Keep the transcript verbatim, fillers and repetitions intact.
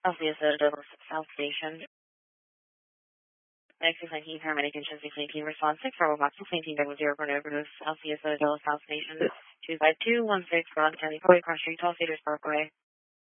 Alpha Dallas South Station. Next is nineteen paramedic agency clean team response six, Bravo Box clean team double zero for Novus, Alpha Dallas South Station, two five two one six, Ron County, Cross Street, Tall Cedars Parkway.